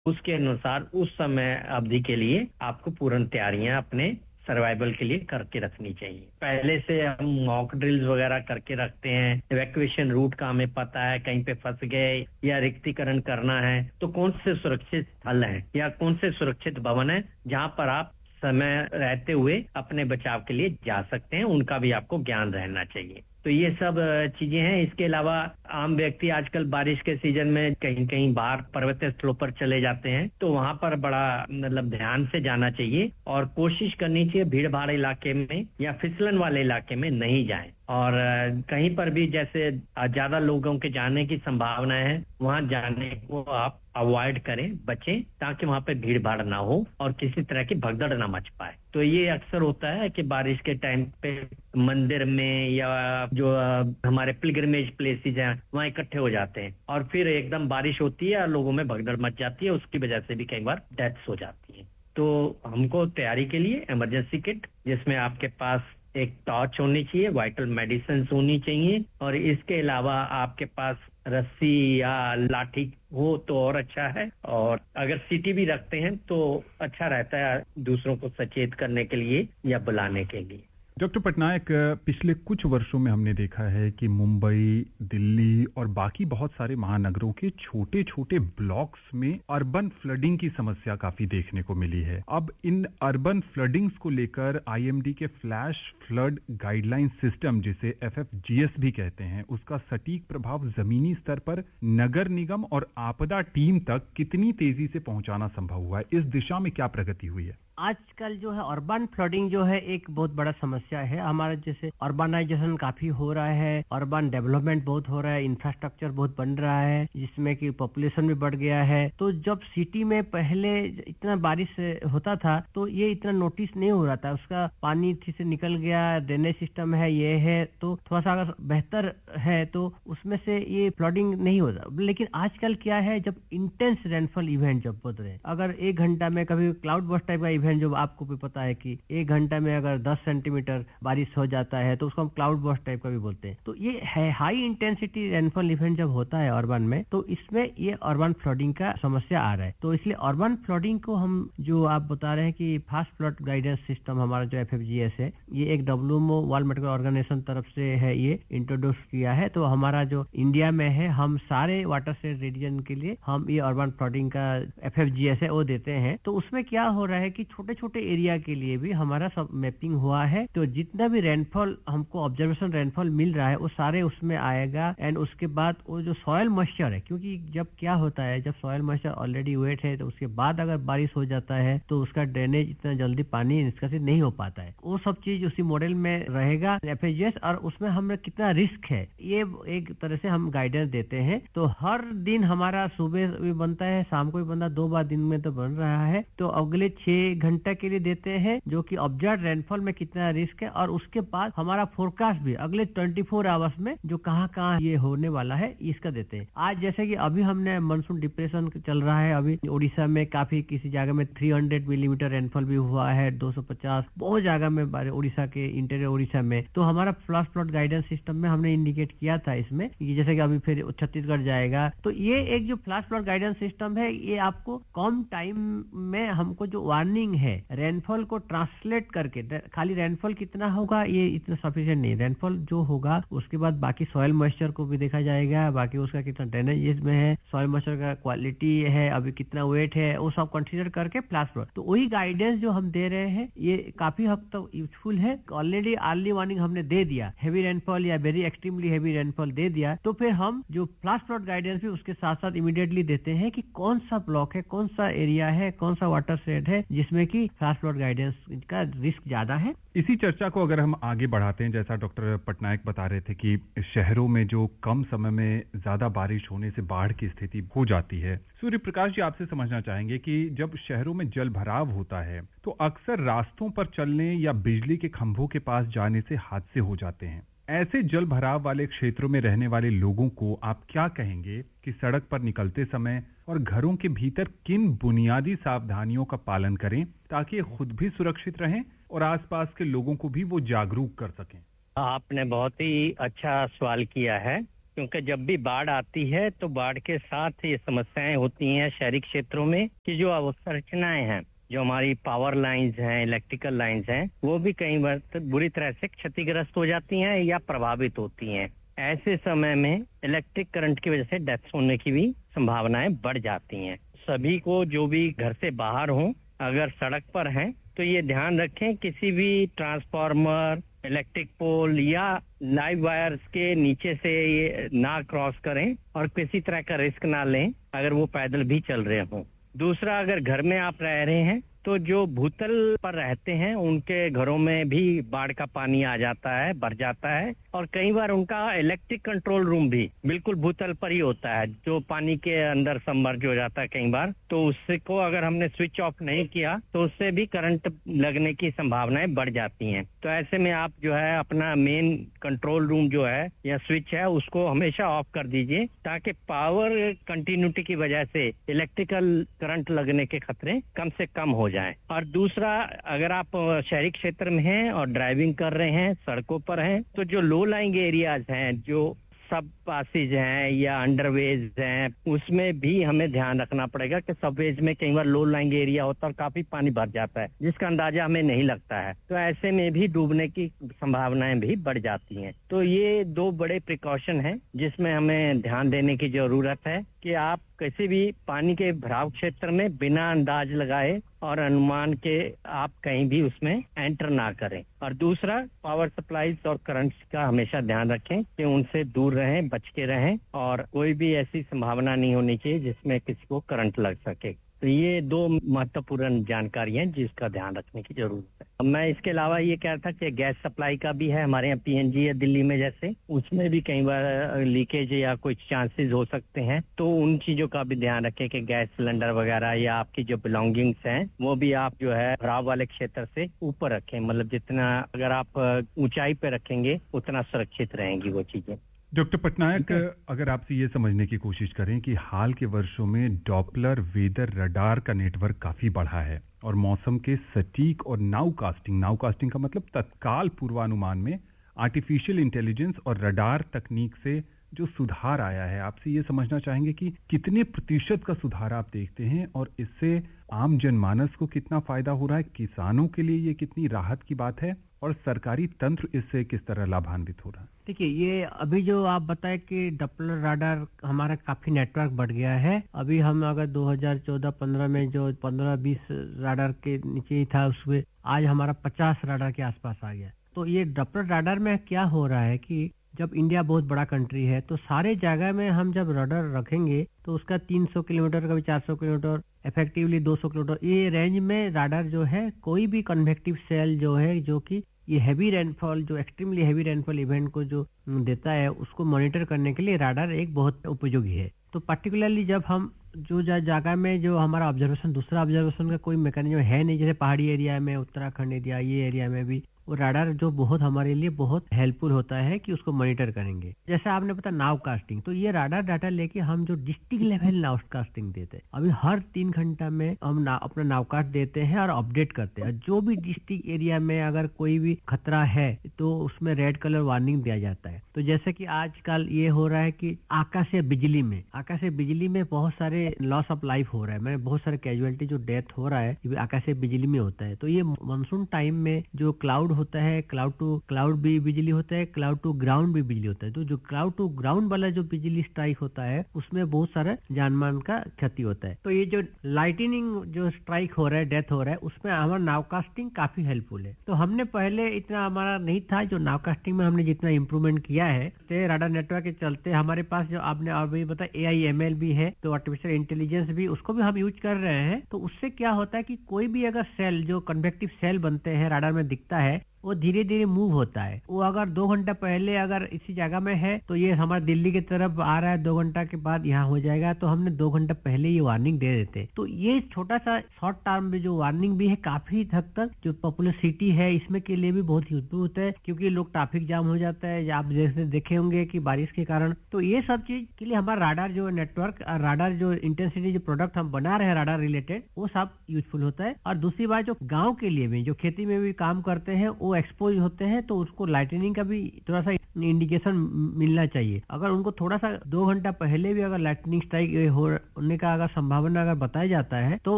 उसके अनुसार उस समय अवधि के लिए आपको पूर्ण तैयारियां अपने सर्वाइवल के लिए करके रखनी चाहिए। पहले से हम मॉक ड्रिल्स वगैरह करके रखते हैं, इवैक्यूएशन रूट का हमें पता है, कहीं पे फंस गए या रिक्तीकरण करना है तो कौन से सुरक्षित स्थल हैं या कौन से सुरक्षित भवन है जहां पर आप समय रहते हुए अपने बचाव के लिए जा सकते हैं, उनका भी आपको ज्ञान रहना चाहिए। तो ये सब चीजें हैं। इसके अलावा आम व्यक्ति आजकल बारिश के सीजन में कहीं कहीं बाहर पर्वतीय स्थलों पर चले जाते हैं, तो वहां पर बड़ा मतलब ध्यान से जाना चाहिए और कोशिश करनी चाहिए भीड़ भाड़ इलाके में या फिसलन वाले इलाके में नहीं जाएं। और कहीं पर भी जैसे ज्यादा लोगों के जाने की संभावना है वहां जाने को आप अवॉइड करें, बचें, ताकि वहां पे भीड़ भाड़ ना हो और किसी तरह की भगदड़ ना मच पाए। तो ये अक्सर होता है कि बारिश के टाइम पे मंदिर में या जो हमारे पिलग्रिमेज प्लेसेस हैं वहाँ इकट्ठे हो जाते हैं और फिर एकदम बारिश होती है और लोगों में भगदड़ मच जाती है, उसकी वजह से भी कई बार डेथ्स हो जाती है। तो हमको तैयारी के लिए इमरजेंसी किट जिसमें आपके पास एक टॉर्च होनी चाहिए, वाइटल मेडिसिन होनी चाहिए और इसके अलावा आपके पास रस्सी या लाठी हो तो और अच्छा है, और अगर सीटी भी रखते हैं तो अच्छा रहता है दूसरों को सचेत करने के लिए या बुलाने के लिए। डॉक्टर पटनायक, पिछले कुछ वर्षों में हमने देखा है कि मुंबई, दिल्ली और बाकी बहुत सारे महानगरों के छोटे छोटे ब्लॉक्स में अर्बन फ्लडिंग की समस्या काफी देखने को मिली है। अब इन अर्बन फ्लडिंग्स को लेकर आईएमडी के फ्लैश फ्लड गाइडलाइन सिस्टम, जिसे FFGS भी कहते हैं, उसका सटीक प्रभाव जमीनी स्तर पर नगर निगम और आपदा टीम तक कितनी तेजी से पहुंचाना संभव हुआ है? इस दिशा में क्या प्रगति हुई है? आजकल जो है अर्बन फ्लडिंग जो है एक बहुत बड़ा समस्या है। हमारा जैसे अर्बनाइजेशन काफी हो रहा है, अर्बन डेवलपमेंट बहुत हो रहा है, इंफ्रास्ट्रक्चर बहुत बन रहा है जिसमें कि पॉपुलेशन भी बढ़ गया है। तो जब सिटी में पहले इतना बारिश होता था तो ये इतना नोटिस नहीं हो रहा था, उसका पानी ठीक से निकल गया, ड्रेनेज सिस्टम है, ये है, तो थोड़ा सा अगर बेहतर है तो उसमें से ये फ्लडिंग नहीं होता। लेकिन आजकल क्या है, जब इंटेंस रेनफॉल इवेंट जब होते रहे, अगर 1 घंटा में कभी क्लाउड बर्स्ट टाइप का इवेंट जो आपको भी पता है कि 1 घंटा में अगर 10 सेंटीमीटर बारिश हो जाता है तो उसको हम क्लाउड बर्स्ट टाइप का भी बोलते हैं। तो ये है हाई इंटेंसिटी रेनफॉल इवेंट जब होता है अर्बन में, तो इसमें ये अर्बन फ्लडिंग का समस्या आ रहा है। तो इसलिए अर्बन फ्लडिंग को हम जो आप बता रहे हैं कि फास्ट फ्लड गाइडेंस सिस्टम हमारा जो FFGS है, ये एक WMO वर्ल्ड मेडिकल ऑर्गेनाइजेशन तरफ से है, ये इंट्रोड्यूस किया है। तो हमारा जो इंडिया में है, हम सारे वाटर शेड रीजन के लिए हम ये अर्बन फ्लडिंग का FFGS है वो देते हैं। तो उसमें क्या हो रहा है कि छोटे छोटे एरिया के लिए भी हमारा सब मैपिंग हुआ है। तो जितना भी रेनफॉल हमको ऑब्जर्वेशन रेनफॉल मिल रहा है वो सारे उसमें आएगा। एंड उसके बाद वो जो सॉयल मॉइस्चर है, क्योंकि जब क्या होता है, जब सॉयल मॉइस्चर ऑलरेडी वेट है तो उसके बाद अगर बारिश हो जाता है तो उसका ड्रेनेज इतना जल्दी पानी निष्कासित नहीं हो पाता है। वो सब चीज उसी मॉडल में रहेगा FFGS, और उसमें हमें कितना रिस्क है ये एक तरह से हम गाइडेंस देते हैं। तो हर दिन हमारा सुबह भी बनता है, शाम को भी बनता है, 2 बार दिन में तो बन रहा है। तो अगले 6 घंटे के लिए देते हैं जो कि ऑब्जर्व रेनफॉल में कितना रिस्क है, और उसके बाद हमारा फोरकास्ट भी अगले 24 आवर्स में जो कहाँ कहाँ ये होने वाला है इसका देते हैं। आज जैसे कि अभी हमने मानसून डिप्रेशन चल रहा है, अभी उड़ीसा में काफी किसी जगह में 300 मिलीमीटर रेनफॉल भी हुआ है, 250 बहुत जगह में उड़ीसा के इंटीरियर उड़ीसा में। तो हमारा फ्लड फ्लड गाइडेंस सिस्टम में हमने इंडिकेट किया था इसमें, जैसे कि अभी फिर छत्तीसगढ़ जाएगा। तो ये एक जो फ्लड फ्लड गाइडेंस सिस्टम है, ये आपको कम टाइम में हमको जो वार्निंग है रेनफॉल को ट्रांसलेट करके, खाली रेनफॉल कितना होगा ये इतना सफिशिएंट नहीं, रेनफॉल जो होगा उसके बाद बाकी सॉइल मॉइस्चर को भी देखा जाएगा, बाकी उसका कितना ड्रेनेज में है, सॉइल मॉइस्चर का क्वालिटी है, अभी कितना वेट है, वो सब कंसीडर करके फ्लैश फ्लड। तो वही गाइडेंस जो हम दे रहे हैं ये काफी हद तक यूजफुल है। ऑलरेडी अर्ली वार्निंग हमने दे दिया, हेवी रेनफॉल या वेरी एक्सट्रीमली हेवी रेनफॉल दे दिया, तो फिर हम जो फ्लैश फ्लड गाइडेंस भी उसके साथ साथ इमीडिएटली देते हैं कि कौन सा ब्लॉक है, कौन सा एरिया है, कौन सा वाटर शेड है जिसमें कि फ्लैश फ्लड गाइडेंस का रिस्क ज्यादा है। इसी चर्चा को अगर हम आगे बढ़ाते हैं, जैसा डॉक्टर पटनायक बता रहे थे कि शहरों में जो कम समय में ज्यादा बारिश होने से बाढ़ की स्थिति हो जाती है, सूर्य प्रकाश जी आपसे समझना चाहेंगे कि जब शहरों में जल भराव होता है तो अक्सर रास्तों पर चलने या बिजली के खंभों के पास जाने से हादसे हो जाते हैं। ऐसे जल भराव वाले क्षेत्रों में रहने वाले लोगों को आप क्या कहेंगे कि सड़क पर निकलते समय और घरों के भीतर किन बुनियादी सावधानियों का पालन करें ताकि खुद भी सुरक्षित रहें और आसपास के लोगों को भी वो जागरूक कर सकें? आपने बहुत ही अच्छा सवाल किया है। क्योंकि जब भी बाढ़ आती है तो बाढ़ के साथ ये समस्याएं होती हैं शहरी क्षेत्रों में कि जो अवसंरचनाएं हैं, जो हमारी पावर लाइंस हैं, इलेक्ट्रिकल लाइंस हैं, वो भी कई बार बुरी तरह से क्षतिग्रस्त हो जाती हैं या प्रभावित होती हैं। ऐसे समय में इलेक्ट्रिक करंट की वजह से डेथ होने की भी संभावनाएं बढ़ जाती हैं। सभी को जो भी घर से बाहर हों, अगर सड़क पर हैं तो ये ध्यान रखें किसी भी ट्रांसफार्मर, इलेक्ट्रिक पोल या लाइव वायर्स के नीचे से ये ना क्रॉस करें और किसी तरह का रिस्क ना लें अगर वो पैदल भी चल रहे हों। दूसरा, अगर घर में आप रह रहे हैं तो जो भूतल पर रहते हैं उनके घरों में भी बाढ़ का पानी आ जाता है, भर जाता है, और कई बार उनका इलेक्ट्रिक कंट्रोल रूम भी बिल्कुल भूतल पर ही होता है, जो पानी के अंदर सबमर्ज हो जाता है कई बार। तो उससे को अगर हमने स्विच ऑफ नहीं किया तो उससे भी करंट लगने की संभावनाएं बढ़ जाती हैं। तो ऐसे में आप जो है अपना मेन कंट्रोल रूम जो है या स्विच है उसको हमेशा ऑफ कर दीजिए, ताकि पावर कंटिन्यूटी की वजह से इलेक्ट्रिकल करंट लगने के खतरे कम से कम हो जाए। और दूसरा, अगर आप शहरी क्षेत्र में हैं और ड्राइविंग कर रहे हैं, सड़कों पर हैं, तो जो लो लाइंग एरियाज हैं, जो सब पासेज हैं या अंडरवेज हैं, उसमें भी हमें ध्यान रखना पड़ेगा कि सबवेज में कई बार लो लाइंग एरिया होता है और काफी पानी भर जाता है, जिसका अंदाजा हमें नहीं लगता है। तो ऐसे में भी डूबने की संभावनाएं भी बढ़ जाती हैं। तो ये दो बड़े प्रिकॉशन हैं जिसमें हमें ध्यान देने की जरूरत है कि आप किसी भी पानी के भराव क्षेत्र में बिना अंदाज लगाए और अनुमान के आप कहीं भी उसमें एंटर ना करें। और दूसरा, पावर सप्लाईज और करंट्स का हमेशा ध्यान रखें कि उनसे दूर रहें, बच के रहें, और कोई भी ऐसी संभावना नहीं होनी चाहिए जिसमें किसी को करंट लग सके। तो ये दो महत्वपूर्ण जानकारियां जिसका ध्यान रखने की जरूरत है। मैं इसके अलावा ये कह रहा था कि गैस सप्लाई का भी है हमारे यहाँ पीएनजी है दिल्ली में, जैसे उसमें भी कई बार लीकेज या कुछ चांसेस हो सकते हैं। तो उन चीजों का भी ध्यान रखें कि गैस सिलेंडर वगैरह या आपकी जो बिलोंगिंग्स हैं वो भी आप जो है भराव वाले क्षेत्र से ऊपर रखें। मतलब जितना अगर आप ऊंचाई पे रखेंगे उतना सुरक्षित रहेंगी वो चीजें। डॉक्टर पटनायक, अगर आपसे ये समझने की कोशिश करें कि हाल के वर्षों में डॉपलर वेदर रडार का नेटवर्क काफी बढ़ा है और मौसम के सटीक और नाउ कास्टिंग का मतलब तत्काल पूर्वानुमान में आर्टिफिशियल इंटेलिजेंस और रडार तकनीक से जो सुधार आया है, आपसे ये समझना चाहेंगे कि कितने प्रतिशत का सुधार आप देखते हैं और इससे आम जनमानस को कितना फायदा हो रहा है, किसानों के लिए ये कितनी राहत की बात है और सरकारी तंत्र इससे किस तरह लाभान्वित हो रहा है? देखिए, ये अभी जो आप बताए कि डॉपलर राडार हमारा काफी नेटवर्क बढ़ गया है। अभी हम अगर 2014-15 में जो 15-20 राडार के नीचे ही था, उसमें आज हमारा 50 राडार के आसपास आ गया। तो ये डॉपलर राडार में क्या हो रहा है कि जब इंडिया बहुत बड़ा कंट्री है तो सारे जगह में हम जब राडार रखेंगे तो उसका 300 किलोमीटर कभी 400 किलोमीटर इफेक्टिवली 200 किलोमीटर ये रेंज में राडार जो है कोई भी कन्वेक्टिव सेल जो है, जो कि ये हैवी रेनफॉल, जो एक्सट्रीमली हैवी रेनफॉल इवेंट को जो देता है, उसको मॉनिटर करने के लिए राडार एक बहुत उपयोगी है। तो पर्टिकुलरली जब हम जो जगह में जो हमारा ऑब्जर्वेशन, दूसरा ऑब्जर्वेशन का कोई मैकेनिज्म है नहीं, जैसे पहाड़ी एरिया में, उत्तराखंड एरिया, ये एरिया में भी वो राडार जो बहुत हमारे लिए बहुत हेल्पफुल होता है कि उसको मॉनिटर करेंगे। जैसे आपने पता नाव कास्टिंग, तो ये राडार डाटा लेके हम जो डिस्ट्रिक्ट लेवल नाव कास्टिंग देते हैं, अभी हर 3 घंटा में हम अपना नाव कास्ट देते हैं और अपडेट करते हैं। जो भी डिस्ट्रिक्ट एरिया में अगर कोई भी खतरा है तो उसमें रेड कलर वार्निंग दिया जाता है। तो जैसे कि आजकल ये हो रहा है कि आकाशीय बिजली में बहुत सारे लॉस ऑफ लाइफ हो रहा है, मतलब बहुत सारे कैजुअलिटी, जो डेथ हो रहा है आकाशीय बिजली में होता है। तो ये मानसून टाइम में जो क्लाउड होता है, क्लाउड टू क्लाउड भी बिजली होता है, क्लाउड टू ग्राउंड भी बिजली होता है। तो जो क्लाउड टू ग्राउंड वाला जो बिजली स्ट्राइक होता है उसमें बहुत सारा जानमान का क्षति होता है। तो ये जो लाइटनिंग जो स्ट्राइक हो रहा है, डेथ हो रहा है, उसमें हमारा नावकास्टिंग काफी हेल्पफुल है। तो हमने पहले इतना हमारा नहीं था, जो नावकास्टिंग में हमने जितना इम्प्रूवमेंट किया है, तो राडार नेटवर्क के चलते हमारे पास जो आपने अभी बताया AI/ML भी है, तो आर्टिफिशियल इंटेलिजेंस भी, उसको भी हम यूज कर रहे हैं। तो उससे क्या होता है कि कोई भी अगर सेल, जो कन्वेक्टिव सेल बनते हैं राडार में दिखता है, वो धीरे धीरे मूव होता है। वो अगर 2 घंटा पहले अगर इसी जगह में है तो ये हमारे दिल्ली की तरफ आ रहा है, 2 घंटा के बाद यहाँ हो जाएगा, तो हमने 2 घंटा पहले ये वार्निंग दे देते। तो ये छोटा सा शॉर्ट टर्म में जो वार्निंग भी है, काफी हद तक जो पॉपुलर सिटी है इसमें के लिए भी बहुत यूजफुल होता है, क्योंकि लोग ट्रैफिक जाम हो जाता है, आप जैसे देखे होंगे कि बारिश के कारण। तो ये सब चीज के लिए हमारा राडार जो नेटवर्क, राडार जो इंटेंसिटी, जो प्रोडक्ट हम बना रहे हैं राडार रिलेटेड, वो सब यूजफुल होता है। और दूसरी बात, जो गाँव के लिए भी, जो खेती में भी काम करते हैं, वो वो एक्सपोज होते हैं तो उसको लाइटनिंग का भी थोड़ा सा इंडिकेशन मिलना चाहिए। अगर उनको थोड़ा सा 2 घंटा पहले भी अगर लाइटनिंग स्ट्राइक होने का अगर संभावना अगर बताया जाता है तो